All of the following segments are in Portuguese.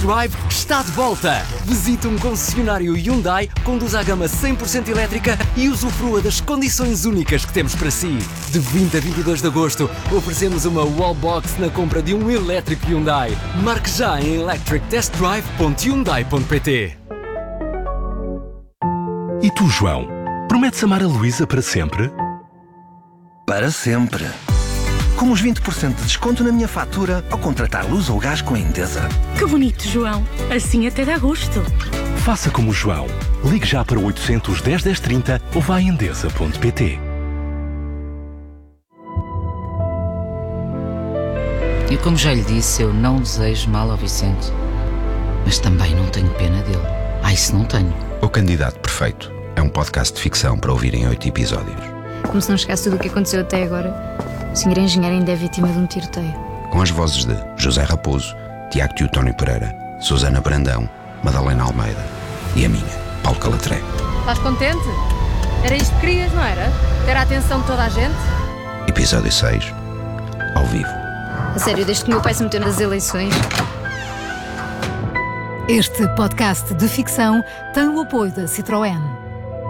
Drive está de volta. Visite um concessionário Hyundai, conduza a gama 100% elétrica e usufrua das condições únicas que temos para si. De 20 a 22 de agosto, oferecemos uma wallbox na compra de um elétrico Hyundai. Marque já em electrictestdrive.hyundai.pt. E tu, João? Prometes amar a Luísa para sempre? Para sempre. Com os 20% de desconto na minha fatura ao contratar luz ou gás com a Endesa. Que bonito, João. Assim até dá gosto. Faça como o João. Ligue já para o 810 1030 ou vá a endesa.pt. E como já lhe disse, eu não desejo mal ao Vicente. Mas também não tenho pena dele. Isso não tenho. O Candidato Perfeito é um podcast de ficção para ouvir em 8 episódios. Como se não chegasse tudo o que aconteceu até agora. O senhor engenheiro ainda é vítima de um tiroteio. Com as vozes de José Raposo, Tiago Teotónio Pereira, Susana Brandão, Madalena Almeida e a minha, Paulo Calatré. Estás contente? Era isto que querias, não era? Ter a atenção de toda a gente? Episódio 6, ao vivo. A sério, desde que o meu pai se meteu nas eleições. Este podcast de ficção tem o apoio da Citroën.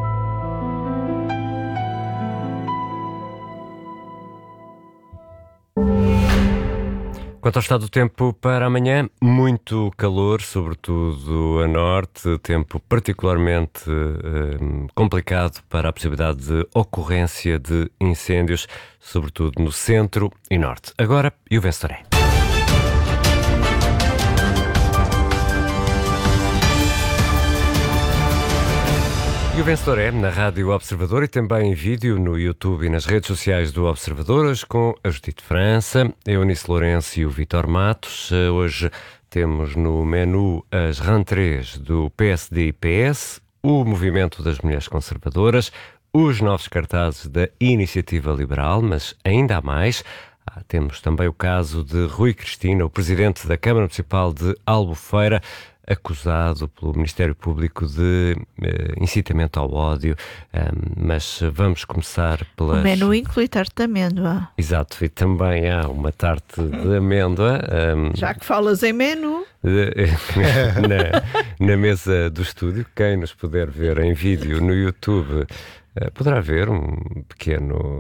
Quanto ao estado do tempo para amanhã, muito calor, sobretudo a norte, tempo particularmente complicado para a possibilidade de ocorrência de incêndios, sobretudo no centro e norte. Agora, e o Vencedor. E o Vencedor é na Rádio Observador e também em vídeo no YouTube e nas redes sociais do Observador, hoje com a Judite França, a Eunice Lourenço e o Vítor Matos. Hoje temos no menu as rentrées do PSD e PS, o movimento das mulheres conservadoras, os novos cartazes da Iniciativa Liberal, mas ainda há mais. Temos também o caso de Rui Cristina, o presidente da Câmara Municipal de Albufeira, acusado pelo Ministério Público de incitamento ao ódio, mas vamos começar pelas... O menu inclui tarte de amêndoa. Exato, e também há uma tarte de amêndoa. Já que falas em menu... na mesa do estúdio, quem nos puder ver em vídeo no YouTube... poderá haver um pequeno...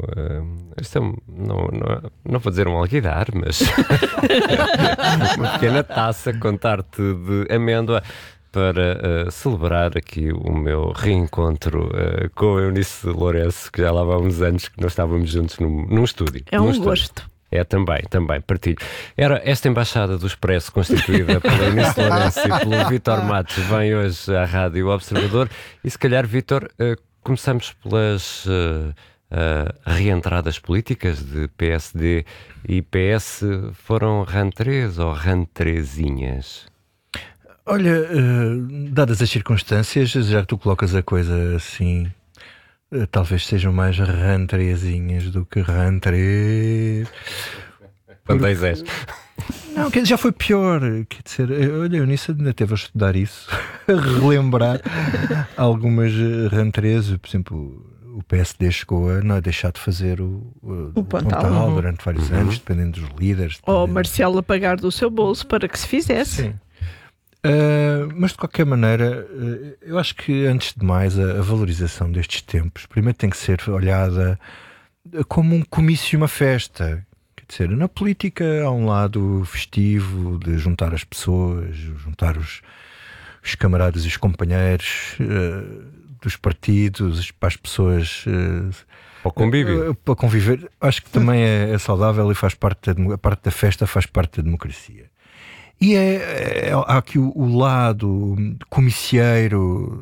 não vou dizer um alguidar, mas uma pequena taça com tarte de amêndoa para celebrar aqui o meu reencontro com a Eunice Lourenço, que já lá há uns anos que nós estávamos juntos num estúdio. É um gosto. É, também, partilho. Era esta embaixada do Expresso, constituída pela Eunice Lourenço e pelo Vítor Matos, vem hoje à Rádio Observador. E se calhar, Vítor... começamos pelas reentradas políticas de PSD e PS. Foram rentrées ou rentrezinhas? Olha, dadas as circunstâncias, já que tu colocas a coisa assim, talvez sejam mais rentrezinhas do que rentrées. Quantas és? Não, já foi pior. Quer dizer, olha, a Eunice ainda teve a estudar isso, a relembrar algumas rentreses. Por exemplo, o PSD chegou a não deixar de fazer o Pontal durante vários anos, dependendo dos líderes. Ou Marcelo a pagar do seu bolso para que se fizesse. Sim. Mas de qualquer maneira, eu acho que antes de mais a valorização destes tempos primeiro tem que ser olhada como um comício e uma festa. Quer dizer, na política há um lado festivo de juntar as pessoas, juntar os camaradas e os companheiros dos partidos para as pessoas para conviver. Para conviver. Acho que também é saudável e faz parte a parte da festa faz parte da democracia. E há aqui o lado comicieiro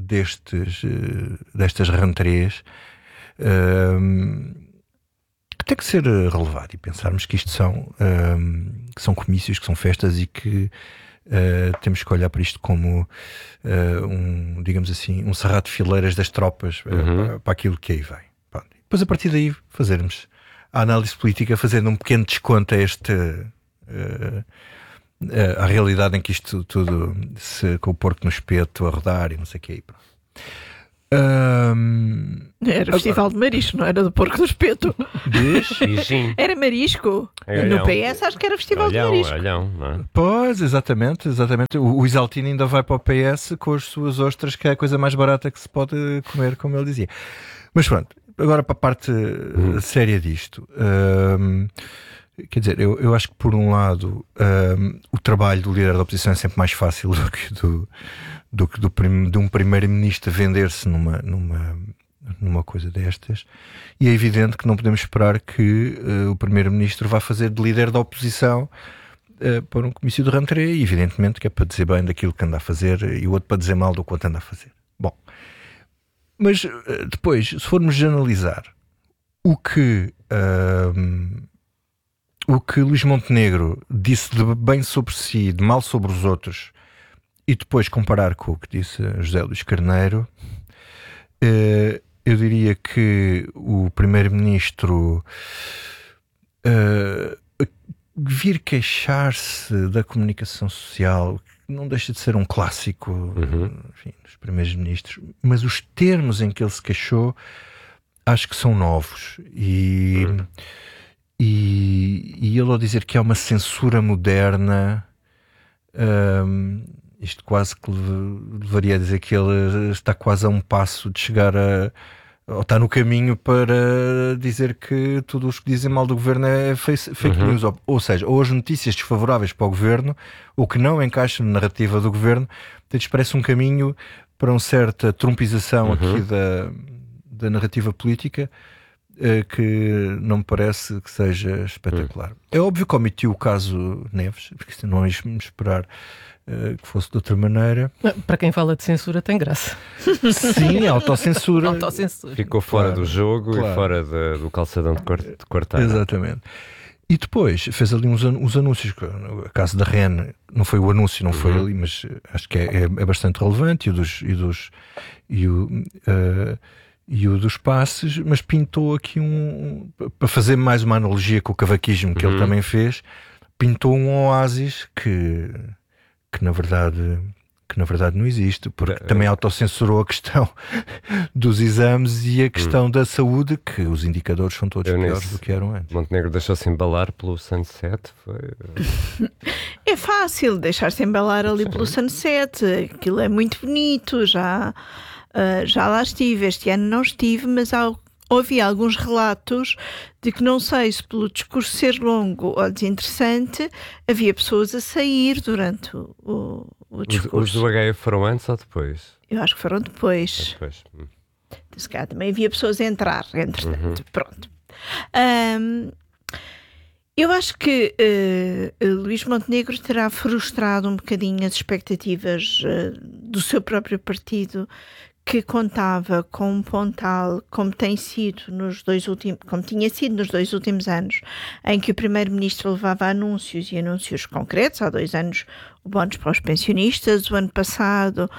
destas rentrées que tem que ser relevado e pensarmos que isto que são comícios, que são festas e que temos que olhar para isto como digamos assim, um cerrado de fileiras das tropas para aquilo que aí vem. Pronto. Depois a partir daí fazermos a análise política, fazendo um pequeno desconto a a realidade em que isto tudo com o porco no espeto a rodar e não sei o que aí. Era festival de marisco, não era do Porco do Espeto. Era marisco. No PS acho que era festival de marisco. Não é? Pois, exatamente. O Isaltino ainda vai para o PS com as suas ostras, que é a coisa mais barata que se pode comer, como ele dizia. Mas pronto, agora para a parte séria disto. Quer dizer, eu acho que por um lado o trabalho do líder da oposição é sempre mais fácil do que de um primeiro-ministro vender-se numa coisa destas, e é evidente que não podemos esperar que o primeiro-ministro vá fazer de líder da oposição para um comício de rentrée, e evidentemente que é para dizer bem daquilo que anda a fazer e o outro para dizer mal do que o outro anda a fazer. Bom, mas depois, se formos analisar o que Luís Montenegro disse de bem sobre si, de mal sobre os outros, e depois comparar com o que disse José Luís Carneiro, eu diria que o primeiro-ministro vir queixar-se da comunicação social não deixa de ser um clássico, enfim, dos primeiros ministros, mas os termos em que ele se queixou acho que são novos, e ele ao dizer que há uma censura moderna, isto quase que levaria a dizer que ele está quase a um passo de chegar ou está no caminho para dizer que tudo os que dizem mal do governo é fake news, ou seja, ou as notícias desfavoráveis para o governo, ou que não encaixam na narrativa do governo. Portanto, parece um caminho para uma certa trumpização aqui da narrativa política, que não me parece que seja espetacular. É óbvio que omitiu o caso Neves, porque se não íamos esperar que fosse de outra maneira. Para quem fala de censura tem graça. Sim, autocensura. Ficou fora do jogo e fora do calçadão de quartar. Exatamente. E depois fez ali uns anúncios. A caso da REN, não foi o anúncio, não foi ali, mas acho que é bastante relevante, e o dos passes, mas pintou aqui para fazer mais uma analogia com o cavaquismo que ele também fez, pintou um oásis que na verdade não existe, porque também autocensurou a questão dos exames e a questão da saúde, que os indicadores são todos piores do que eram antes. Montenegro deixou-se embalar pelo Sunset. É fácil deixar-se embalar ali pelo Sunset, aquilo é muito bonito, já lá estive, este ano não estive, mas ouvi alguns relatos de que, não sei se pelo discurso ser longo ou desinteressante, havia pessoas a sair durante o discurso. Os do HF foram antes ou depois? Eu acho que foram depois. Se calhar também havia pessoas a entrar, entretanto. Pronto. Eu acho que Luís Montenegro terá frustrado um bocadinho as expectativas do seu próprio partido, que contava com um Pontal como tinha sido nos dois últimos anos, em que o primeiro-ministro levava anúncios e anúncios concretos. Há 2 anos o bónus para os pensionistas, o ano passado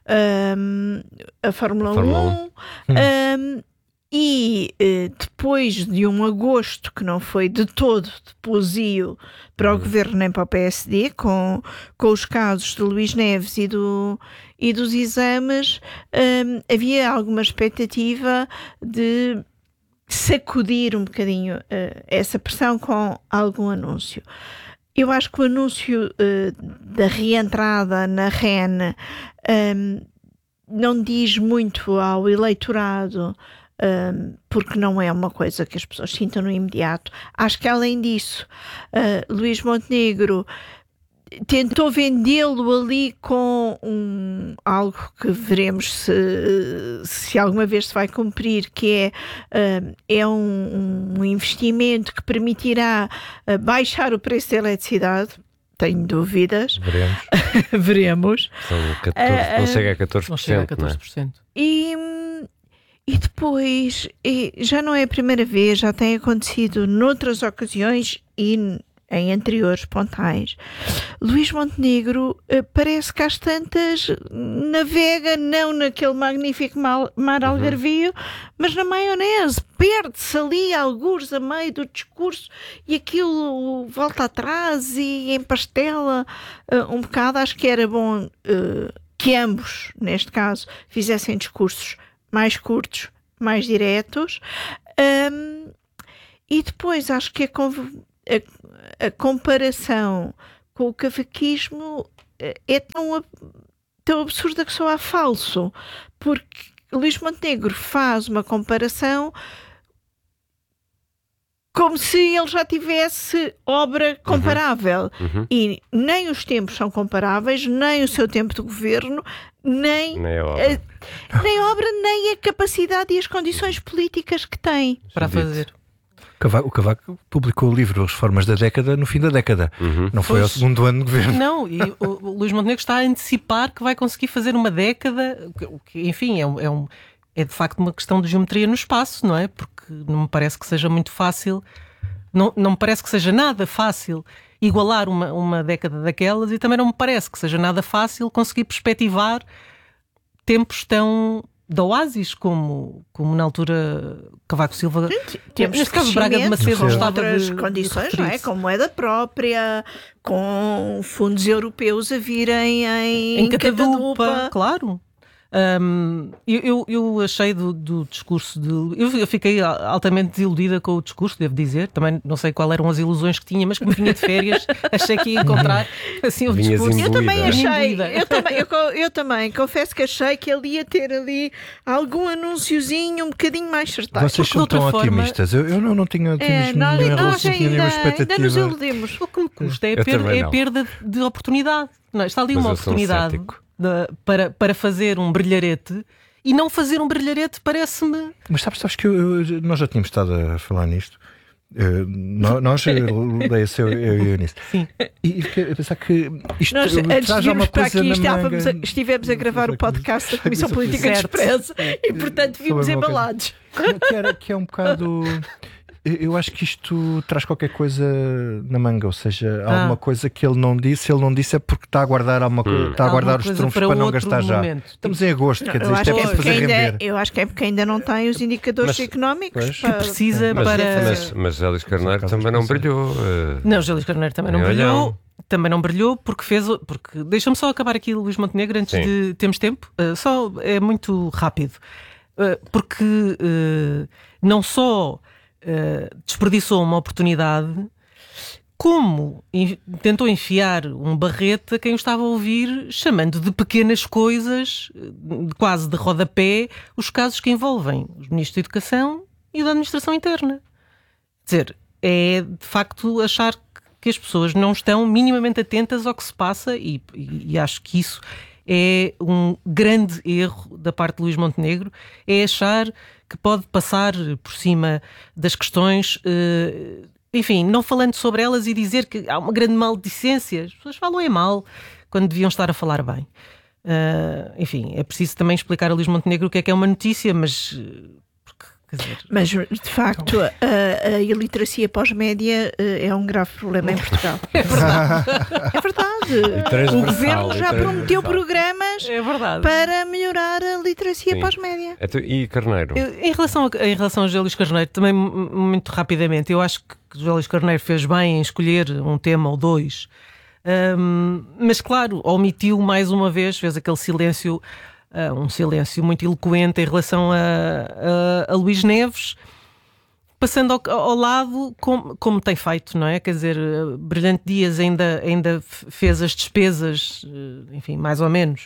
a Fórmula 1. E depois de um agosto que não foi de todo de plosio para o governo nem para o PSD, com os casos de Luís Neves e dos exames, havia alguma expectativa de sacudir um bocadinho essa pressão com algum anúncio. Eu acho que o anúncio da reentrada na REN não diz muito ao eleitorado, porque não é uma coisa que as pessoas sintam no imediato. Acho que, além disso, Luís Montenegro tentou vendê-lo ali com algo que veremos se alguma vez se vai cumprir, que é um investimento que permitirá baixar o preço da eletricidade. Tenho dúvidas. Veremos. Não chega a 14%. Não chega a 14%. E depois, já não é a primeira vez, já tem acontecido noutras ocasiões e em anteriores pontais. Luís Montenegro parece que às tantas navega não naquele magnífico mar Algarvio, mas na maionese, perde-se ali algures a meio do discurso e aquilo volta atrás e empastela um bocado. Acho que era bom que ambos, neste caso, fizessem discursos mais curtos, mais diretos. E depois acho que a comparação com o cavaquismo é tão absurda que soa falso, porque Luís Montenegro faz uma comparação como se ele já tivesse obra comparável. E nem os tempos são comparáveis, nem o seu tempo de governo, nem a obra, nem a capacidade e as condições políticas que tem para fazer. O Cavaco publicou o livro As Reformas da Década no fim da década. Não foi ao segundo ano de governo. Não, e o Luís Montenegro está a antecipar que vai conseguir fazer uma década, o que enfim, é de facto uma questão de geometria no espaço, não é? Porque não me parece que seja muito fácil, não me parece que seja nada fácil igualar uma década daquelas, e também não me parece que seja nada fácil conseguir perspectivar tempos tão de oásis como na altura Cavaco Silva. Temos neste caso Braga de Macedo estava outras condições, não é? Com moeda própria, com fundos europeus a virem em catadupa. Claro. Eu achei do discurso eu fiquei altamente desiludida com o discurso, devo dizer. Também não sei quais eram as ilusões que tinha, mas como vinha de férias achei que ia encontrar assim o discurso. Eu também achei, eu também confesso que achei que ele ia ter ali algum anunciozinho um bocadinho mais certeiro. Vocês são tão otimistas. Eu não tinha nós ainda nos iludimos. O que me custa é a perda de oportunidade. Não, está ali uma oportunidade para fazer um brilharete, e não fazer um brilharete parece-me... Mas sabes que nós já tínhamos estado a falar nisto. Nós, leia-se eu nisso. Sim. E fiquei a pensar que isto nós, antes de irmos para aqui, estivemos a gravar o podcast da Comissão Política de Expresso e, portanto, vimos embalados. Que é um bocado... Eu acho que isto traz qualquer coisa na manga, ou seja, alguma coisa que ele não disse é porque está a guardar alguma coisa, está a guardar os trunfos para não gastar momento. Já. Estamos em agosto, quer dizer, isto é para fazer render. Eu acho que é porque ainda não tem os indicadores económicos que precisa para... Mas Gélis Carneiro também não brilhou. Não, Gélis Carneiro também não brilhou. Também não brilhou porque deixa-me só acabar aqui, Luís Montenegro, antes de termos tempo. Só é muito rápido. Porque não só desperdiçou uma oportunidade, como tentou enfiar um barrete a quem o estava a ouvir, chamando de pequenas coisas, quase de rodapé, os casos que envolvem os ministros da Educação e o da Administração Interna. Quer dizer, é de facto achar que as pessoas não estão minimamente atentas ao que se passa, e acho que isso é um grande erro da parte de Luís Montenegro, é achar que pode passar por cima das questões, enfim, não falando sobre elas e dizer que há uma grande maldicência. As pessoas falam mal quando deviam estar a falar bem. Enfim, é preciso também explicar a Luís Montenegro o que é uma notícia, mas... Mas, de facto, a iliteracia pós-média é um grave problema em Portugal. É verdade. É verdade. O Governo já prometeu programas para melhorar a literacia pós-média. E Carneiro? Em relação a José Luís Carneiro, também muito rapidamente, eu acho que José Luís Carneiro fez bem em escolher um tema ou dois, mas claro, omitiu mais uma vez, fez aquele silêncio... um silêncio muito eloquente em relação a Luís Neves, passando ao lado como tem feito, não é? Quer dizer, Brilhante Dias ainda fez as despesas, enfim, mais ou menos,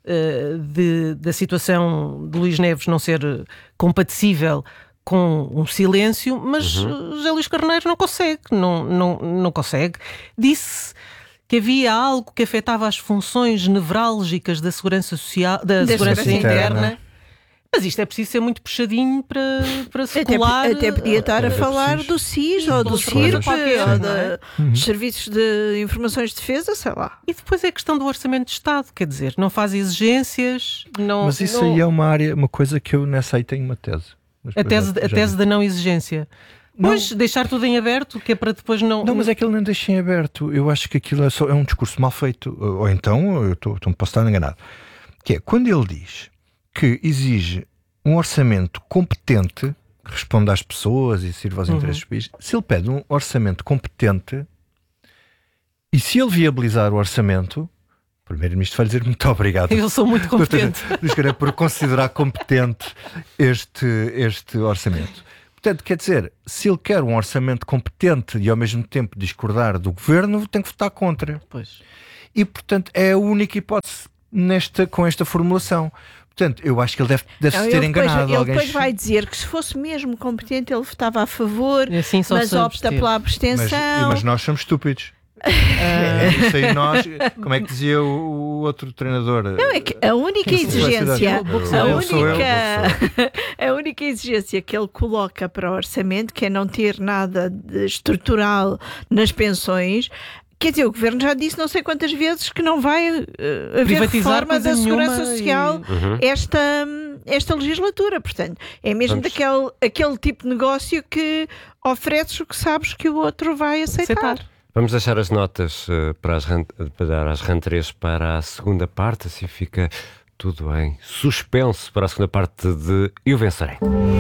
da situação de Luís Neves não ser compatível com um silêncio, mas José Luís Carneiro não consegue. Disse que havia algo que afetava as funções nevrálgicas da segurança social, da segurança interna. Mas isto é preciso ser muito puxadinho para se colar. Até podia estar a falar do SIS ou do CIRP ou dos Serviços de Informações de Defesa, sei lá. E depois é a questão do Orçamento de Estado, quer dizer, não faz exigências. Mas isso aí é uma coisa que eu nessa aí tenho uma tese. A tese da não exigência. Pois, deixar tudo em aberto, que é para depois não... Não, mas é que ele não deixa em aberto. Eu acho que aquilo é um discurso mal feito. Ou então, eu posso estar enganado. Que é, quando ele diz que exige um orçamento competente, que responda às pessoas e sirva aos interesses do país, se ele pede um orçamento competente, e se ele viabilizar o orçamento, Primeiro-Ministro vai dizer muito obrigado. Eu sou muito competente. Por considerar competente este orçamento. Portanto, quer dizer, se ele quer um orçamento competente e ao mesmo tempo discordar do governo, tem que votar contra. Pois. E, portanto, é a única hipótese com esta formulação. Portanto, eu acho que ele deve-se ter enganado. Ele depois vai dizer que se fosse mesmo competente, ele votava a favor, assim mas opta pela abstenção. Mas nós somos estúpidos. Isso aí nós, como é que dizia o outro treinador? Não, é que a única exigência, a única exigência que ele coloca para o orçamento, que é não ter nada de estrutural nas pensões. Quer dizer, o Governo já disse não sei quantas vezes que não vai haver reforma da Segurança Social esta legislatura. Portanto, é mesmo aquele tipo de negócio que ofereces o que sabes que o outro vai aceitar. Vamos deixar as notas para dar às rentrées para a segunda parte, assim fica tudo em suspenso para a segunda parte de Eu Vencerei.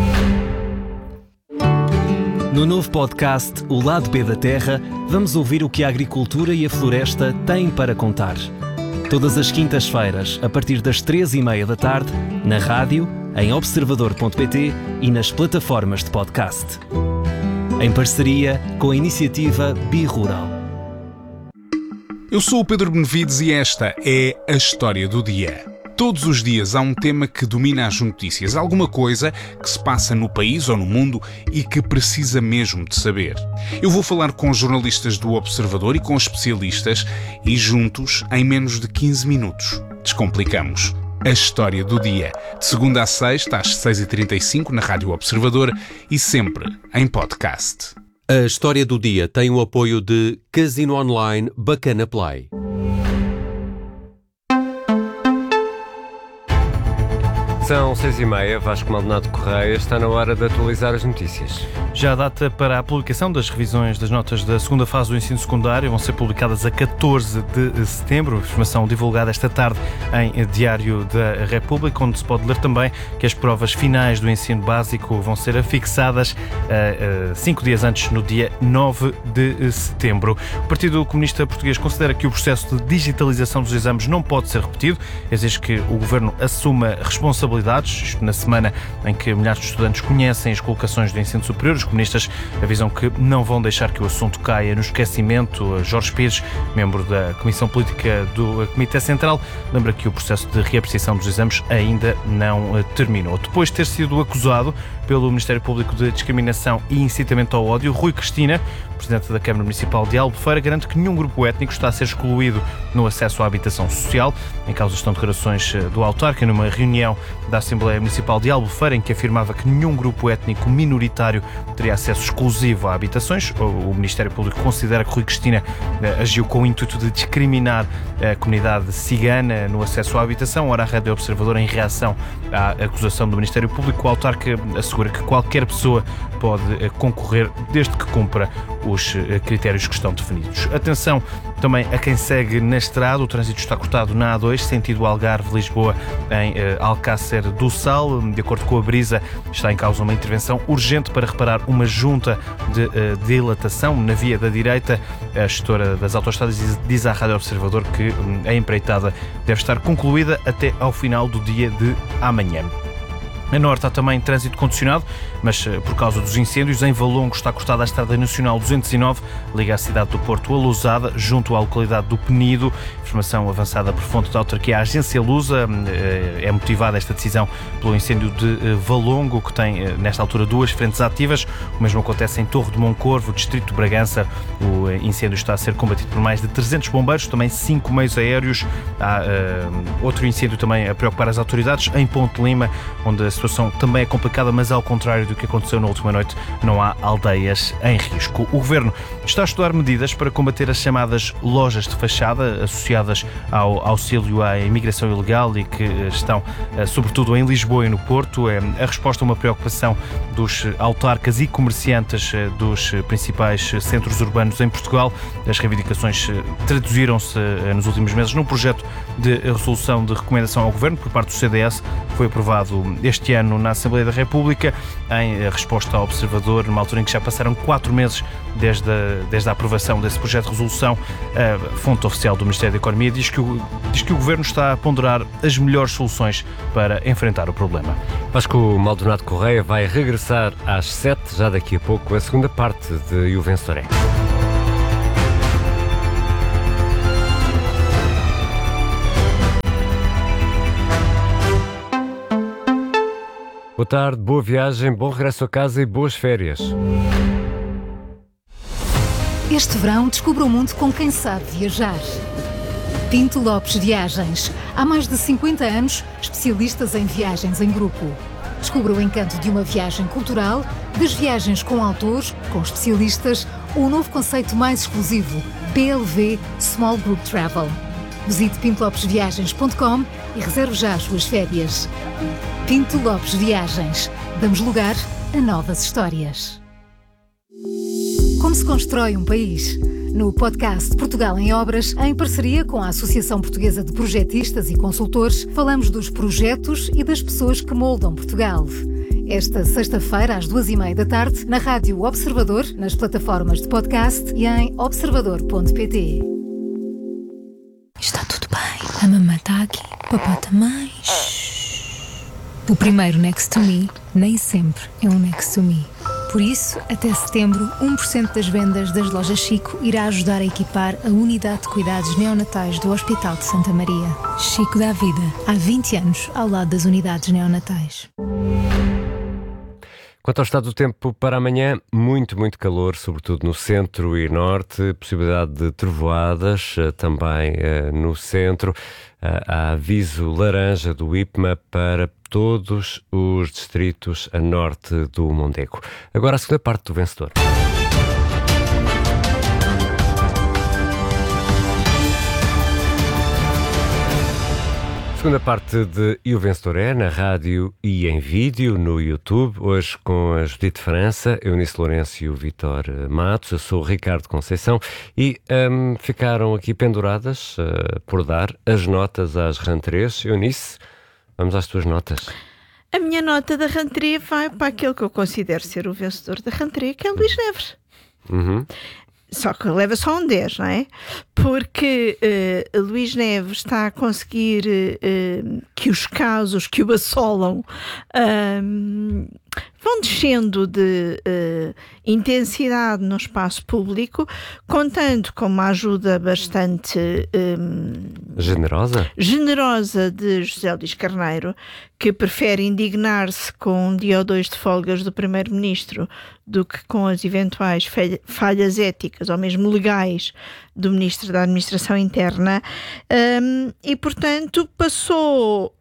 No novo podcast O Lado B da Terra, vamos ouvir o que a agricultura e a floresta têm para contar. Todas as quintas-feiras, a partir das 3h30 da tarde, na rádio, em observador.pt e nas plataformas de podcast. Em parceria com a iniciativa Birural. Eu sou o Pedro Benevides e esta é a História do Dia. Todos os dias há um tema que domina as notícias, alguma coisa que se passa no país ou no mundo e que precisa mesmo de saber. Eu vou falar com jornalistas do Observador e com especialistas e juntos, em menos de 15 minutos, descomplicamos a História do Dia. De segunda a sexta, às 6h35 na Rádio Observador e sempre em podcast. A História do Dia tem o apoio de Casino Online Bacana Play. São 6h30, Vasco Maldonado Correia, está na hora de atualizar as notícias. Já a data para a publicação das revisões das notas da segunda fase do ensino secundário vão ser publicadas a 14 de setembro, informação divulgada esta tarde em Diário da República, onde se pode ler também que as provas finais do ensino básico vão ser afixadas 5 dias antes, no dia 9 de setembro. O Partido Comunista Português considera que o processo de digitalização dos exames não pode ser repetido, exige que o Governo assuma responsabilidades, isto na semana em que milhares de estudantes conhecem as colocações do ensino superior. Os comunistas avisam que não vão deixar que o assunto caia no esquecimento. Jorge Pires, membro da Comissão Política do Comitê Central, lembra que o processo de reapreciação dos exames ainda não terminou. Depois de ter sido acusado pelo Ministério Público de discriminação e incitamento ao ódio, Rui Cristina, presidente da Câmara Municipal de Albufeira, garante que nenhum grupo étnico está a ser excluído no acesso à habitação social. Em causa estão declarações do autarca numa reunião da Assembleia Municipal de Albufeira, em que afirmava que nenhum grupo étnico minoritário teria acesso exclusivo a habitações. O Ministério Público considera que Rui Cristina agiu com o intuito de discriminar a comunidade cigana no acesso à habitação. Ora, a Rádio Observador, em reação à acusação do Ministério Público, o autarca assegura que qualquer pessoa pode concorrer desde que cumpra os critérios que estão definidos. Atenção também a quem segue na estrada. O trânsito está cortado na A2, sentido Algarve-Lisboa, em Alcácer do Sal. De acordo com a Brisa, está em causa uma intervenção urgente para reparar uma junta de dilatação na via da direita. A gestora das autoestradas diz à Rádio Observador que a empreitada deve estar concluída até ao final do dia de amanhã. A norte há também trânsito condicionado, mas por causa dos incêndios, em Valongo está cortada a Estrada Nacional 209, liga a cidade do Porto a Lousada, junto à localidade do Penido. Informação avançada por fonte da autarquia, a agência Lusa. É motivada esta decisão pelo incêndio de Valongo, que tem nesta altura 2 frentes ativas. O mesmo acontece em Torre de Moncorvo, distrito de Bragança. O incêndio está a ser combatido por mais de 300 bombeiros, também 5 meios aéreos. Há outro incêndio também a preocupar as autoridades em Ponte Lima, onde a situação também é complicada, mas ao contrário do que aconteceu na última noite, não há aldeias em risco. O Governo está a estudar medidas para combater as chamadas lojas de fachada, associadas ao auxílio à imigração ilegal e que estão sobretudo em Lisboa e no Porto. É a resposta a uma preocupação dos autarcas e comerciantes dos principais centros urbanos em Portugal. As reivindicações traduziram-se nos últimos meses num projeto de resolução de recomendação ao Governo por parte do CDS, que foi aprovado este este ano na Assembleia da República, em resposta ao Observador, numa altura em que já passaram 4 meses desde a aprovação desse projeto de resolução. A fonte oficial do Ministério da Economia diz que o Governo está a ponderar as melhores soluções para enfrentar o problema. Vasco Maldonado Correia vai regressar às 7, já daqui a pouco, a segunda parte de O Vencedor é. Boa tarde, boa viagem, bom regresso a casa e boas férias. Este verão descubra o mundo com quem sabe viajar. Pinto Lopes Viagens. Há mais de 50 anos, especialistas em viagens em grupo. Descubra o encanto de uma viagem cultural, das viagens com autores, com especialistas, ou o novo conceito mais exclusivo, PLV Small Group Travel. Visite pintolopesviagens.com e reserve já as suas férias. Pinto Lopes Viagens. Damos lugar a novas histórias. Como se constrói um país? No podcast Portugal em Obras, em parceria com a Associação Portuguesa de Projetistas e Consultores, falamos dos projetos e das pessoas que moldam Portugal. Esta sexta-feira, às 2h30 da tarde, na Rádio Observador, nas plataformas de podcast e em observador.pt. Está tudo bem. A mamãe está aqui, papá também. O primeiro Next to Me nem sempre é um Next to Me. Por isso, até setembro, 1% das vendas das lojas Chico irá ajudar a equipar a unidade de cuidados neonatais do Hospital de Santa Maria. Chico dá vida. Há 20 anos, ao lado das unidades neonatais. Quanto ao estado do tempo para amanhã, muito calor, sobretudo no centro e norte, possibilidade de trovoadas também no centro. Há aviso laranja do IPMA para todos os distritos a norte do Mondego. Agora a segunda parte do Vencedor. Segunda parte de E o Vencedor é, na rádio e em vídeo, no YouTube, hoje com a Judite França, Eunice Lourenço e o Vítor Matos. Eu sou o Ricardo Conceição e ficaram aqui penduradas por dar as notas às rentrées. Eunice, vamos às tuas notas. A minha nota da rentrée vai para aquele que eu considero ser o vencedor da rentrée, que é o Luís Neves. Só que leva só um 10, não é? Porque Luís Neves está a conseguir que os casos que o assolam vão descendo de intensidade no espaço público, contando com uma ajuda bastante generosa de José Luís Carneiro, que prefere indignar-se com um dia ou dois de folgas do Primeiro-Ministro do que com as eventuais falhas éticas ou mesmo legais do Ministro da Administração Interna, e portanto passou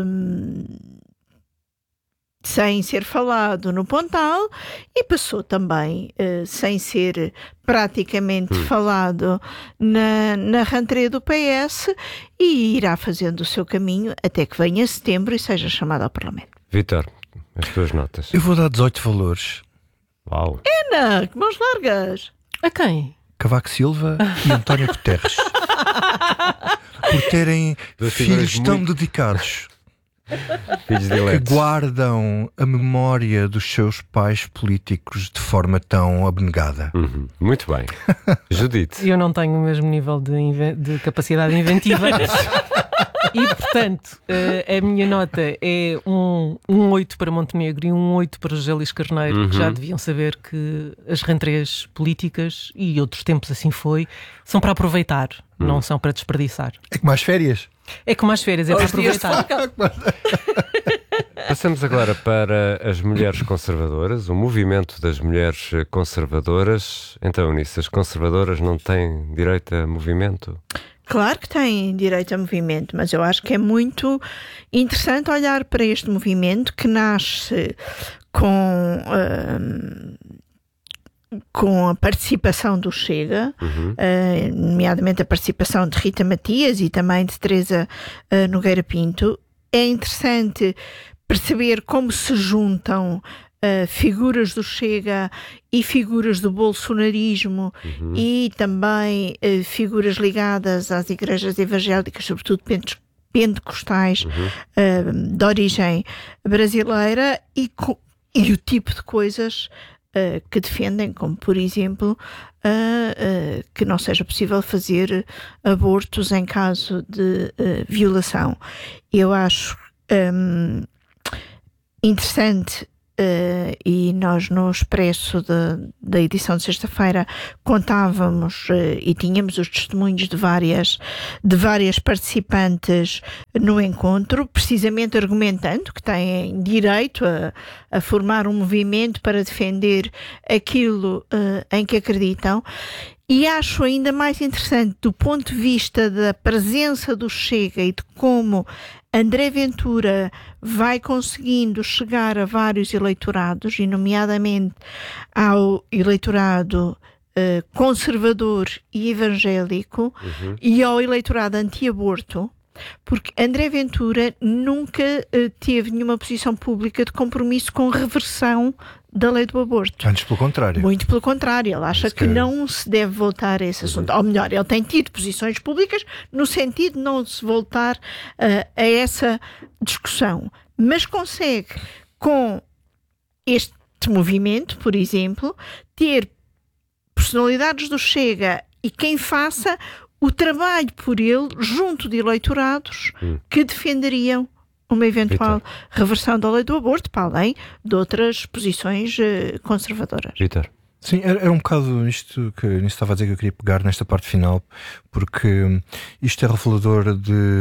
sem ser falado no Pontal e passou também sem ser praticamente falado na rentrée do PS, e irá fazendo o seu caminho até que venha setembro e seja chamado ao Parlamento. Vítor, as tuas notas. Eu vou dar 18 valores. Uau! Ana, que mãos largas! A quem? Cavaco Silva e António Guterres. Por terem filhos tão dedicados, que guardam a memória dos seus pais políticos de forma tão abnegada. Muito bem. Judite. Eu não tenho o mesmo nível de capacidade inventiva. E, portanto, a minha nota é um 8 para Montenegro e um 8 para José Luís Carneiro, que já deviam saber que as rentrées políticas, e outros tempos assim foi, são para aproveitar, não são para desperdiçar. É como as férias. É como as férias, é para aproveitar. Passamos agora para as mulheres conservadoras, o movimento das mulheres conservadoras. Então, Eunice, as conservadoras não têm direito a movimento? Claro que têm direito a movimento, mas eu acho que é muito interessante olhar para este movimento que nasce com a participação do Chega, nomeadamente a participação de Rita Matias e também de Teresa Nogueira Pinto. É interessante perceber como se juntam figuras do Chega e figuras do bolsonarismo e também figuras ligadas às igrejas evangélicas, sobretudo pentecostais de origem brasileira e o tipo de coisas que defendem, como por exemplo que não seja possível fazer abortos em caso de violação. Eu acho interessante, e nós no Expresso da edição de sexta-feira contávamos e tínhamos os testemunhos de várias participantes no encontro, precisamente argumentando que têm direito a formar um movimento para defender aquilo em que acreditam. E acho ainda mais interessante, do ponto de vista da presença do Chega e de como André Ventura vai conseguindo chegar a vários eleitorados, e nomeadamente ao eleitorado conservador e evangélico, e ao eleitorado anti-aborto, porque André Ventura nunca teve nenhuma posição pública de compromisso com reversão da lei do aborto. Antes pelo contrário. Muito pelo contrário. Ele acha que não se deve voltar a esse assunto. Ou melhor, ele tem tido posições públicas no sentido de não se voltar a essa discussão. Mas consegue, com este movimento, por exemplo, ter personalidades do Chega e quem faça o trabalho por ele junto de eleitorados que defenderiam uma eventual reversão da lei do aborto, para além de outras posições conservadoras. Vitor. Sim, era um bocado isto que eu estava a dizer que eu queria pegar nesta parte final, porque isto é revelador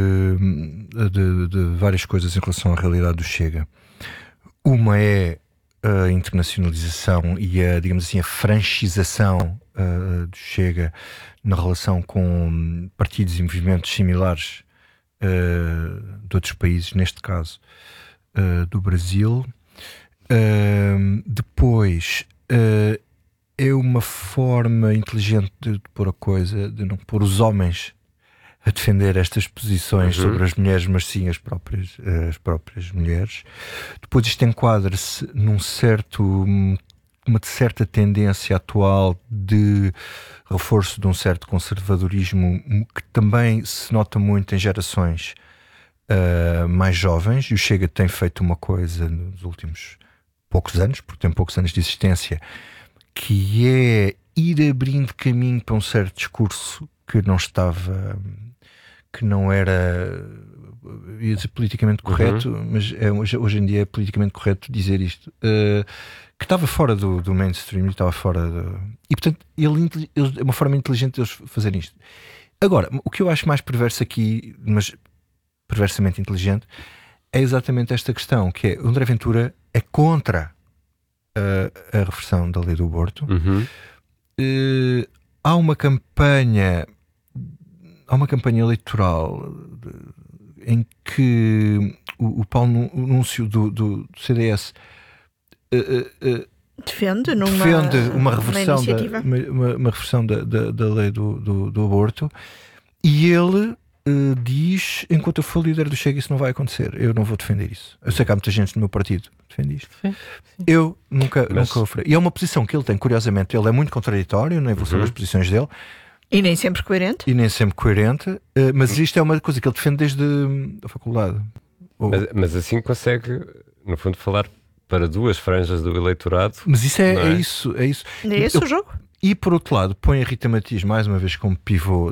de várias coisas em relação à realidade do Chega. Uma é a internacionalização e digamos assim, a franchização do Chega na relação com partidos e movimentos similares de outros países, neste caso do Brasil. Depois é uma forma inteligente de pôr a coisa, de não pôr os homens a defender estas posições sobre as mulheres, mas sim as próprias mulheres. Depois isto enquadra-se uma certa tendência atual de reforço de um certo conservadorismo que também se nota muito em gerações mais jovens, e o Chega tem feito uma coisa nos últimos poucos anos, porque tem poucos anos de existência, que é ir abrindo caminho para um certo discurso que não era, ia dizer politicamente correto, mas hoje em dia é politicamente correto dizer isto, que estava fora do mainstream, estava fora e portanto ele é uma forma inteligente de eles fazerem isto. Agora, o que eu acho mais perverso aqui, mas perversamente inteligente, é exatamente esta questão, que é o André Ventura é contra a reversão da lei do aborto. Há uma campanha eleitoral em que o Paulo Núncio do CDS defende uma reversão da lei do aborto, e ele diz: enquanto eu for líder do Chega, isso não vai acontecer, eu não vou defender isso. Eu sei que há muita gente no meu partido que defende isto. Sim. Eu nunca ofereci. E é uma posição que ele tem, curiosamente, ele é muito contraditório na evolução das posições dele. E nem sempre coerente. Mas isto é uma coisa que ele defende desde a faculdade. Mas assim consegue, no fundo, falar para duas franjas do eleitorado. Mas isso é isso. É esse o jogo. E por outro lado, põe a Rita Matias mais uma vez como pivô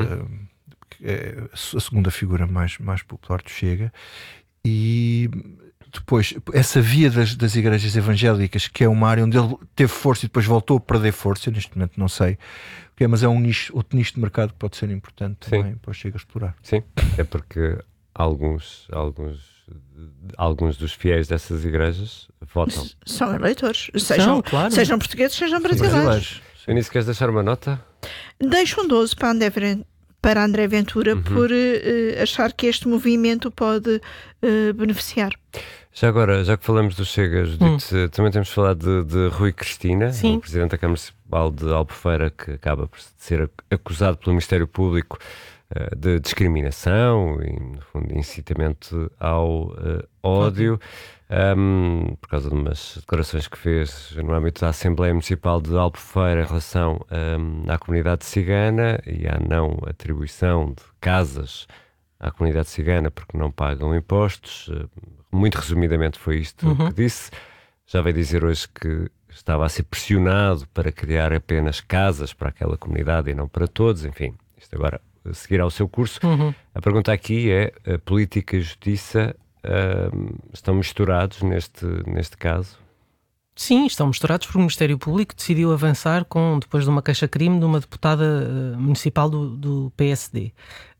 a segunda figura mais popular do Chega. E depois, essa via das igrejas evangélicas, que é uma área onde ele teve força e depois voltou a perder força, neste momento não sei, mas é outro nicho de mercado que pode ser importante também para o Chega explorar. Sim, é porque alguns dos fiéis dessas igrejas votam. São eleitores, sejam portugueses, sejam brasileiros. Eunice, queres deixar uma nota? Deixo um 12 para André Ventura por achar que este movimento pode beneficiar. Já agora, já que falamos do Chega, Judite, também temos falado de Rui Cristina, o Presidente da Câmara Municipal de Albufeira, que acaba por ser acusado pelo Ministério Público de discriminação e, no fundo, de incitamento ao ódio, por causa de umas declarações que fez no âmbito da Assembleia Municipal de Albufeira em relação à comunidade cigana e à não atribuição de casas à comunidade cigana porque não pagam impostos. Muito resumidamente foi isto que disse. Já veio dizer hoje que estava a ser pressionado para criar apenas casas para aquela comunidade e não para todos. Enfim, isto agora seguirá o seu curso. A pergunta aqui é: a política e a justiça estão misturados neste caso? Sim, estão misturados porque o Ministério Público decidiu avançar depois de uma queixa-crime de uma deputada municipal do PSD.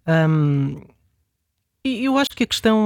E eu acho que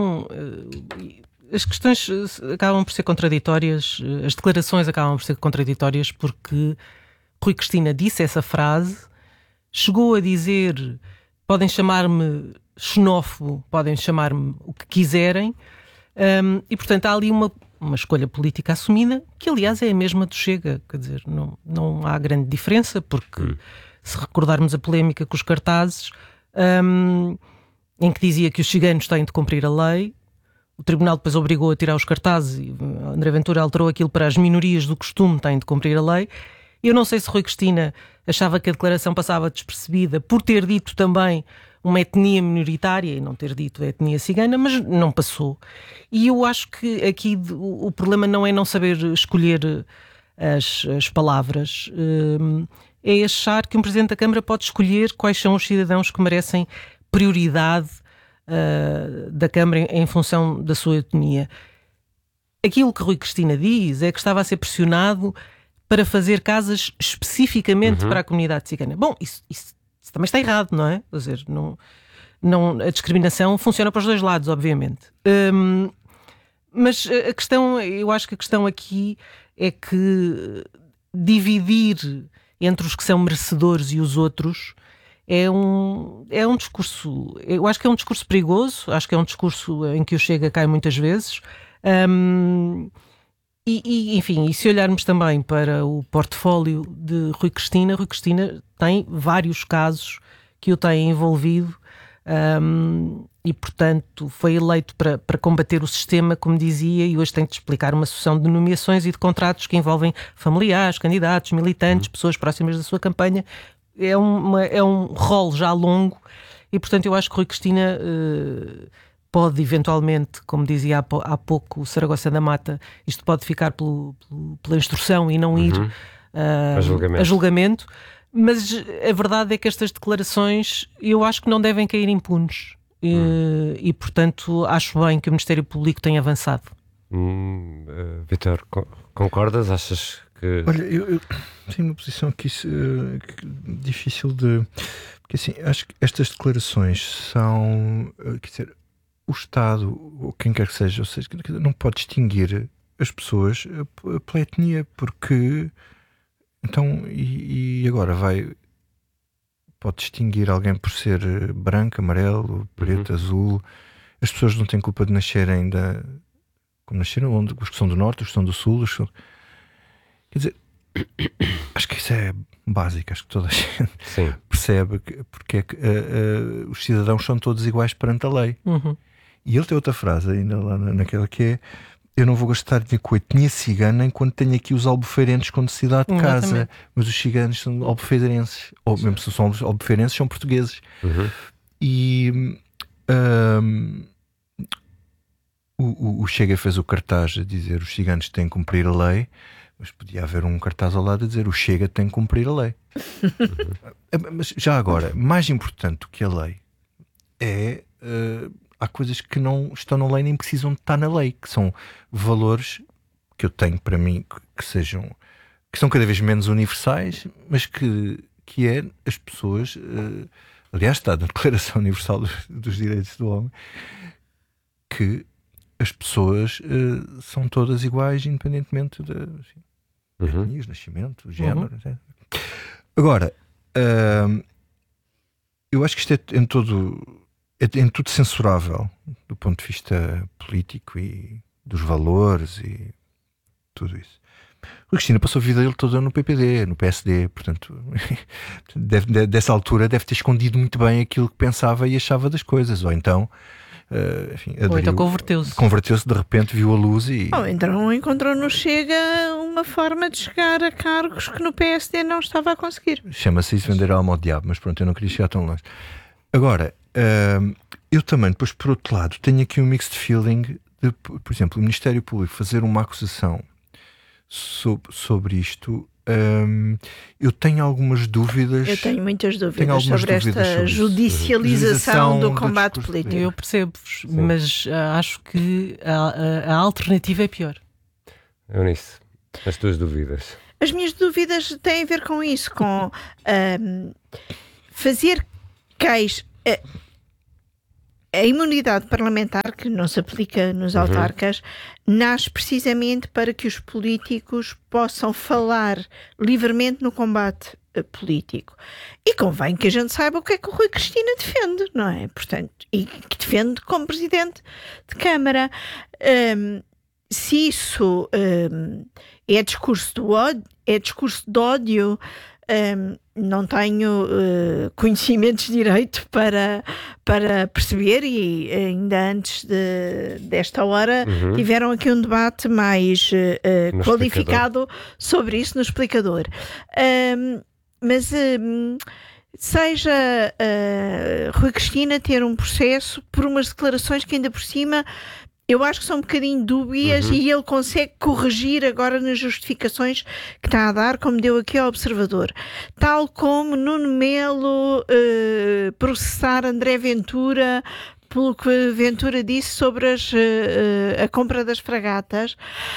as questões acabam por ser contraditórias, as declarações acabam por ser contraditórias porque Rui Cristina disse essa frase, chegou a dizer: podem chamar-me xenófobo, podem chamar-me o que quiserem, e portanto há ali uma escolha política assumida, que aliás é a mesma do Chega, quer dizer, não há grande diferença, porque se recordarmos a polémica com os cartazes, em que dizia que os ciganos têm de cumprir a lei, o Tribunal depois obrigou a tirar os cartazes e André Ventura alterou aquilo para as minorias do costume têm de cumprir a lei. Eu não sei se Rui Cristina achava que a declaração passava despercebida por ter dito também uma etnia minoritária e não ter dito a etnia cigana, mas não passou. E eu acho que aqui o problema não é não saber escolher as palavras, é achar que um Presidente da Câmara pode escolher quais são os cidadãos que merecem prioridade da Câmara em função da sua etnia. Aquilo que Rui Cristina diz é que estava a ser pressionado para fazer casas especificamente para a comunidade cigana. Bom, isso também está errado, não é? Quer dizer, a discriminação funciona para os dois lados, obviamente. Mas eu acho que a questão aqui é que dividir entre os que são merecedores e os outros é um discurso, eu acho que é um discurso perigoso, acho que é um discurso em que o Chega cai muitas vezes. Enfim, e se olharmos também para o portfólio de Rui Cristina tem vários casos que o têm envolvido, e portanto foi eleito para combater o sistema, como dizia, e hoje tem de explicar uma sucessão de nomeações e de contratos que envolvem familiares, candidatos, militantes, pessoas próximas da sua campanha. É um rol já longo e portanto eu acho que Rui Cristina pode eventualmente, como dizia há pouco o Saragossa da Mata, isto pode ficar pela instrução e não ir a julgamento, mas a verdade é que estas declarações eu acho que não devem cair impunes e portanto acho bem que o Ministério Público tenha avançado. Vítor, concordas? Achas que... Olha, eu tenho uma posição aqui difícil de... Porque assim, acho que estas declarações são... Quer dizer, o Estado, ou quem quer que seja, ou seja, não pode distinguir as pessoas pela etnia, porque... Então, e agora pode distinguir alguém por ser branco, amarelo, preto, azul. As pessoas não têm culpa de nascerem como nasceram, onde? Os que são do Norte, os que são do Sul, Quer dizer, acho que isso é básico, acho que toda a gente percebe porque é que os cidadãos são todos iguais perante a lei. E ele tem outra frase ainda lá naquela que é: eu não vou gastar dinheiro com a etnia cigana enquanto tenho aqui os albufeirenses com necessidade de casa. Mas os ciganos são albufeirenses, ou mesmo se são albufeirenses, são portugueses. E o Chega fez o cartaz a dizer os ciganos têm que cumprir a lei, mas podia haver um cartaz ao lado a dizer o Chega tem que cumprir a lei. Mas já agora, mais importante do que a lei é... há coisas que não estão na lei nem precisam de estar na lei, que são valores que eu tenho para mim que são cada vez menos universais, mas que é as pessoas, aliás está na Declaração Universal dos Direitos do Homem, que as pessoas são todas iguais independentemente de etnias, nascimento, género, etc. Agora, eu acho que isto é em tudo censurável do ponto de vista político e dos valores e tudo isso. Rui Cristina passou a vida dele toda no PPD, no PSD, portanto dessa altura deve ter escondido muito bem aquilo que pensava e achava das coisas, ou então converteu-se de repente, viu a luz e... Ou então encontrou no Chega uma forma de chegar a cargos que no PSD não estava a conseguir. Chama-se isso vender a alma ao diabo, mas pronto, eu não queria chegar tão longe. Agora, eu também, depois, por outro lado, tenho aqui um mixed feeling de, por exemplo, o Ministério Público fazer uma acusação sobre isto. Eu tenho algumas dúvidas. Eu tenho muitas dúvidas sobre esta judicialização do combate político. Eu percebo-vos, mas acho que a alternativa é pior. Eunice, as tuas dúvidas? As minhas dúvidas têm a ver com isso, com fazer cais. A imunidade parlamentar, que não se aplica nos autarcas, nasce precisamente para que os políticos possam falar livremente no combate político. E convém que a gente saiba o que é que o Rui Cristina defende, não é? Portanto, e que defende como Presidente de Câmara. Se isso é discurso de ódio, não tenho conhecimentos de direito para perceber, e ainda antes desta hora tiveram aqui um debate mais qualificado sobre isso no Explicador. Mas seja Rui Cristina ter um processo por umas declarações que ainda por cima eu acho que são um bocadinho dúbias, e ele consegue corrigir agora nas justificações que está a dar, como deu aqui ao Observador. Tal como Nuno Melo processar André Ventura pelo que Ventura disse sobre a compra das fragatas.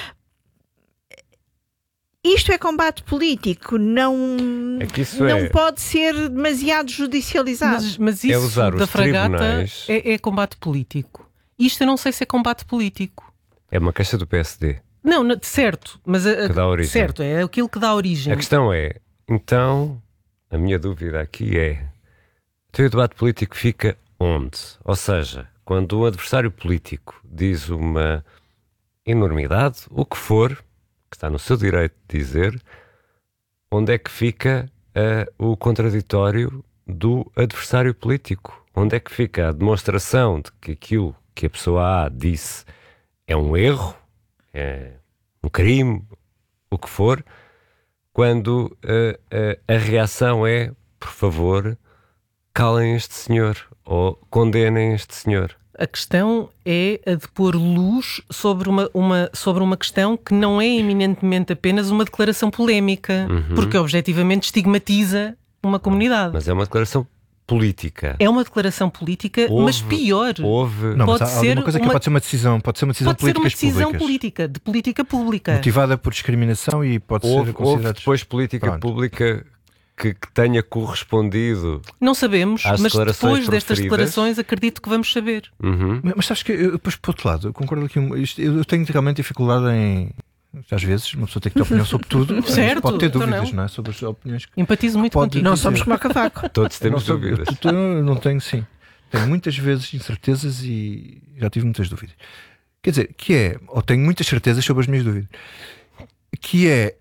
Isto é combate político, não pode ser demasiado judicializado. Mas isso da fragata é combate político. Isto eu não sei se é combate político. É uma queixa do PSD. Não, certo, mas que dá origem. Certo, é aquilo que dá origem. A questão é, então, a minha dúvida aqui é: o debate político fica onde? Ou seja, quando um adversário político diz uma enormidade, o que for, que está no seu direito de dizer, onde é que fica o contraditório do adversário político? Onde é que fica a demonstração de que aquilo que a pessoa A disse é um erro, é um crime, o que for, quando a reação é, por favor, calem este senhor ou condenem este senhor? A questão é a de pôr luz sobre uma questão que não é eminentemente apenas uma declaração polémica, porque objetivamente estigmatiza uma comunidade. Mas é uma declaração política. É uma declaração política, mas pior. Não, pode ser uma coisa que pode ser uma decisão, pode ser uma decisão política, de política pública. Motivada por discriminação e pode ser considerada. Houve depois política pública que tenha correspondido. Não sabemos, mas depois destas declarações acredito que vamos saber. Mas sabes que eu, depois, por outro lado, eu concordo aqui, eu tenho realmente dificuldade em. Às vezes, uma pessoa tem que ter opinião sobre tudo. Certo, pode ter dúvidas, não é? Sobre as opiniões. Empatizo muito contigo. Não somos como a cavaco. Todos temos dúvidas. Eu não tenho, sim. Tenho muitas vezes incertezas e já tive muitas dúvidas. Quer dizer, ou tenho muitas certezas sobre as minhas dúvidas. Que é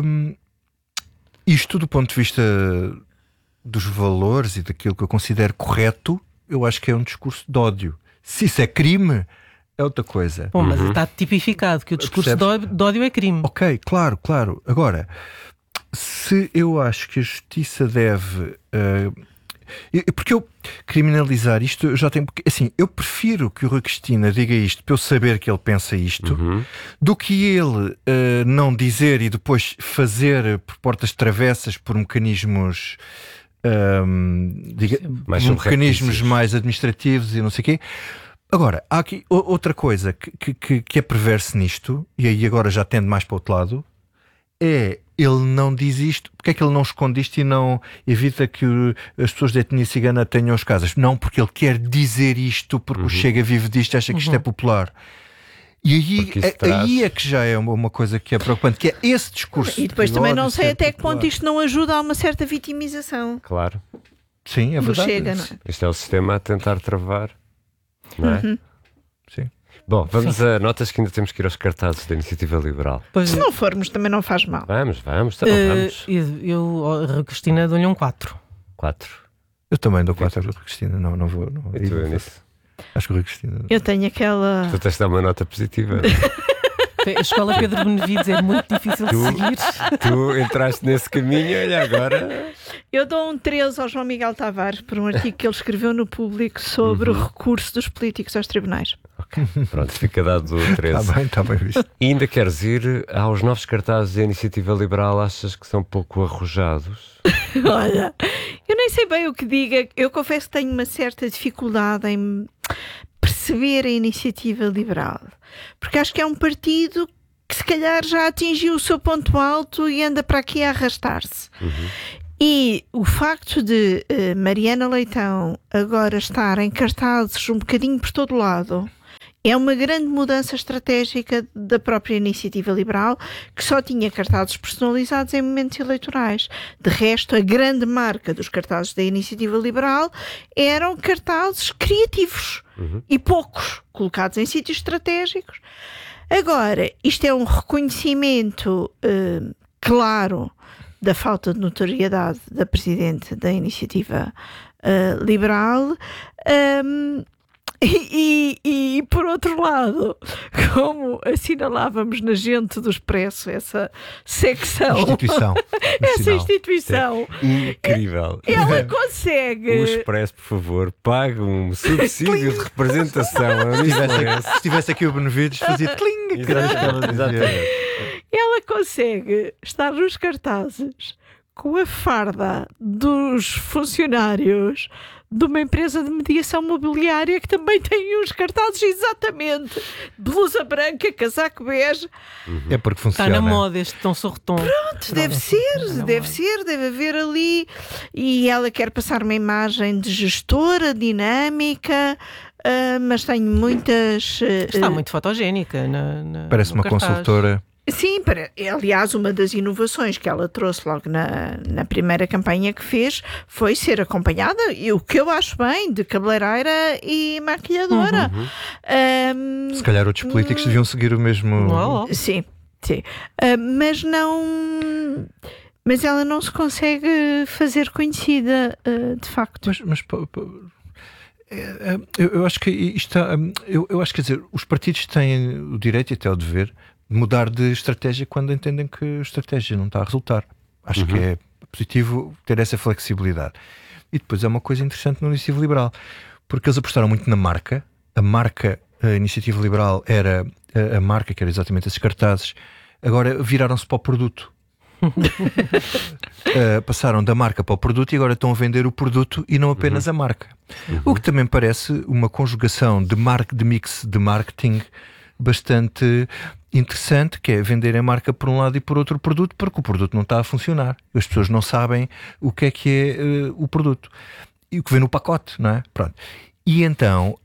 isto do ponto de vista dos valores e daquilo que eu considero correto, eu acho que é um discurso de ódio. Se isso é crime, é outra coisa. Bom, mas está tipificado que o discurso de ódio é crime. Ok, claro. Agora, se eu acho que a justiça deve... porque eu criminalizar isto, eu já tenho... Assim, eu prefiro que o Rui Cristina diga isto para eu saber que ele pensa isto, do que ele não dizer e depois fazer por portas travessas, por mecanismos... mecanismos mais administrativos e não sei o quê. Agora, há aqui outra coisa que é perverso nisto, e aí agora já tendo mais para o outro lado, é ele não diz isto. Porque é que ele não esconde isto e não evita que as pessoas da etnia cigana tenham as casas? Não, porque ele quer dizer isto, porque o Chega vive disto, acha que isto é popular. E aí é que já é uma coisa que é preocupante, que é esse discurso. E depois também não sei até que ponto isto não ajuda a uma certa vitimização. Claro. Sim, é verdade. Chega, não é? Este é o sistema a tentar travar. Não é? Sim. Bom, vamos a notas que ainda temos que ir aos cartazes da Iniciativa Liberal. Se não formos, também não faz mal. Vamos. Vamos. Eu, Cristina, dou-lhe um 4. 4. Eu também dou 4 a Cristina. Não vou. E tu, Eunice? Acho que o Rui Cristina. Eu tenho aquela. Tu tens de dar uma nota positiva. A escola Pedro Benevides é muito difícil de seguir. Tu entraste nesse caminho, olha agora. Eu dou um 13 ao João Miguel Tavares por um artigo que ele escreveu no Público sobre o recurso dos políticos aos tribunais. Okay. Pronto, fica dado o 13. Está bem visto. E ainda queres ir aos novos cartazes da Iniciativa Liberal? Achas que são pouco arrojados? Olha, eu nem sei bem o que diga. Eu confesso que tenho uma certa dificuldade em perceber a Iniciativa Liberal, porque acho que é um partido que se calhar já atingiu o seu ponto alto e anda para aqui a arrastar-se. E o facto de Mariana Leitão agora estar em cartazes um bocadinho por todo lado é uma grande mudança estratégica da própria Iniciativa Liberal, que só tinha cartazes personalizados em momentos eleitorais. De resto, a grande marca dos cartazes da Iniciativa Liberal eram cartazes criativos e poucos, colocados em sítios estratégicos. Agora, isto é um reconhecimento claro da falta de notoriedade da Presidente da Iniciativa Liberal. E por outro lado, como assinalávamos na Gente do Expresso, essa secção, essa instituição, incrível. Ela consegue. O Expresso, por favor, pague um subsídio de representação. Se tivesse aqui o Benevides, fazia cling. Exatamente. Ela consegue estar nos cartazes com a farda dos funcionários de uma empresa de mediação mobiliária que também tem uns cartazes exatamente blusa branca, casaco bege. É porque funciona. Está na moda este tom sorretom. Pronto, deve haver ali. E ela quer passar uma imagem de gestora dinâmica, mas tem muitas... Está muito fotogénica. Parece uma consultora. Sim, aliás, uma das inovações que ela trouxe logo na primeira campanha que fez foi ser acompanhada, e o que eu acho bem, de cabeleireira e maquilhadora. Se calhar outros políticos deviam seguir o mesmo... Sim. Mas não... Mas ela não se consegue fazer conhecida, de facto. Mas eu acho que isto eu acho que, quer dizer, os partidos têm o direito e até o dever de mudar de estratégia quando entendem que a estratégia não está a resultar. Acho que é positivo ter essa flexibilidade. E depois é uma coisa interessante no Iniciativa Liberal, porque eles apostaram muito na marca. A Iniciativa Liberal era a marca, que era exatamente esses cartazes. Agora viraram-se para o produto. Passaram da marca para o produto e agora estão a vender o produto e não apenas a marca. O que também parece uma conjugação de mix de marketing bastante interessante, que é vender a marca por um lado e por outro produto, porque o produto não está a funcionar. As pessoas não sabem o que é o produto e o que vem no pacote, não é? Pronto. E então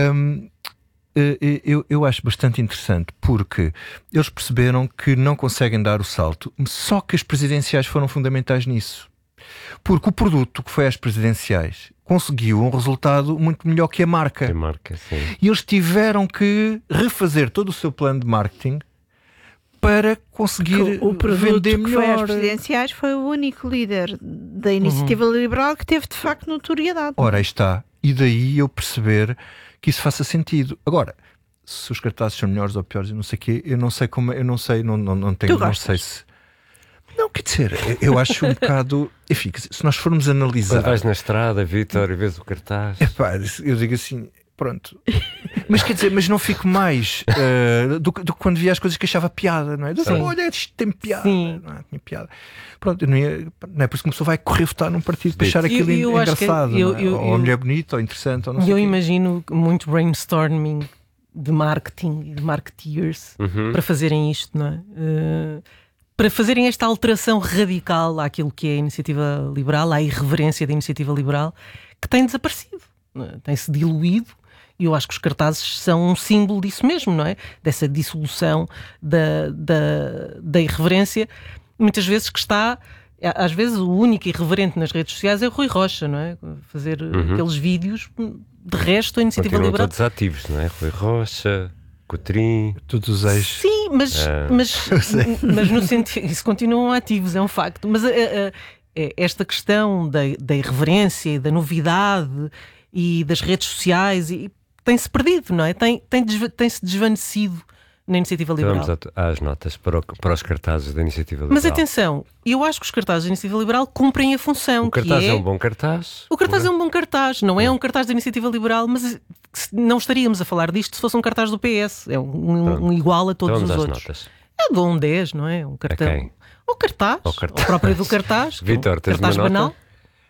eu acho bastante interessante, porque eles perceberam que não conseguem dar o salto, só que as presidenciais foram fundamentais nisso. Porque o produto que foi às presidenciais conseguiu um resultado muito melhor que a marca. Sim. E eles tiveram que refazer todo o seu plano de marketing para conseguir o produto vender melhor. Que foi às presidenciais foi o único líder da Iniciativa Liberal que teve de facto notoriedade. Ora, aí está. E daí eu perceber que isso faça sentido. Agora, se os cartazes são melhores ou piores, eu não sei o quê, eu não sei como, eu não sei, não tenho, não sei se... Não, quer dizer, eu acho um bocado... Enfim, se nós formos analisar... Quando vais na estrada, Vítor, e vês o cartaz... Epá, eu digo assim, pronto. Mas quer dizer, mas não fico mais do que quando via as coisas que achava piada, não é? Olha, isto tem piada. Sim. Não é? Tinha piada. Pronto, eu não é por isso que uma pessoa vai correr votar num partido para achar aquilo engraçado, ou a mulher bonita, ou interessante, ou não sei. Eu imagino muito brainstorming de marketing e de marketeers para fazerem isto, não é? Para fazerem esta alteração radical àquilo que é a Iniciativa Liberal, à irreverência da Iniciativa Liberal, que tem desaparecido, tem-se diluído, e eu acho que os cartazes são um símbolo disso mesmo, não é? Dessa dissolução da irreverência, muitas vezes que está... Às vezes o único irreverente nas redes sociais é o Rui Rocha, não é? Fazer aqueles vídeos, de resto a Iniciativa Continuam Liberal... todos ativos, não é? Rui Rocha... Cotrim, todos os ex. Sim, mas no sentido, isso continuam ativos, é um facto. Mas esta questão da irreverência e da novidade e das redes sociais tem-se perdido, não é? Tem-se desvanecido na Iniciativa Liberal. Vamos às notas para os cartazes da Iniciativa Liberal. Mas atenção, eu acho que os cartazes da Iniciativa Liberal cumprem a função. O cartaz é um bom cartaz. O cartaz é um bom cartaz, não é um cartaz da Iniciativa Liberal, mas não estaríamos a falar disto se fosse um cartaz do PS. É um igual a todos os outros. Notas. É de um 10, não é? Um cartão. O cartaz. O próprio do cartaz. Vitor, tens cartaz uma banal. nota?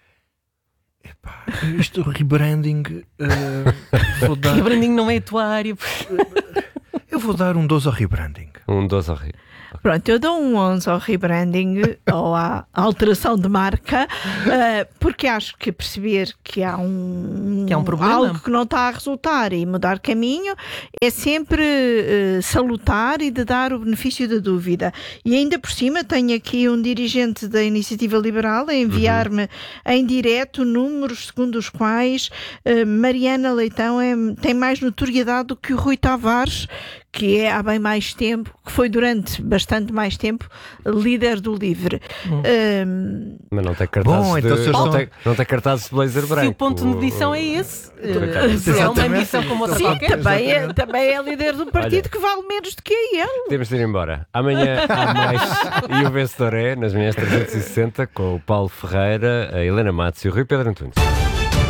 Isto, rebranding. Rebranding não é a tua área. Eu vou dar um 12 ao rebranding. Um 12 ao rebranding. Pronto, eu dou um 11 ao rebranding ou à alteração de marca, porque acho que perceber que há um problema, algo que não está a resultar e mudar caminho é sempre salutar e de dar o benefício da dúvida. E ainda por cima tenho aqui um dirigente da Iniciativa Liberal a enviar-me em direto números segundo os quais Mariana Leitão tem mais notoriedade do que o Rui Tavares, que é há bem mais tempo, que foi durante bastante mais tempo líder do LIVRE. Mas não tem cartazes, não tem cartazes de blazer branco. Se o ponto de medição é esse, é uma medição como outra qualquer. Também é líder do partido. Olha, que vale menos do que ele. Temos de ir embora. Amanhã há mais e o vencedor é nas manhãs 360 com o Paulo Ferreira, a Helena Matos e o Rui Pedro Antunes.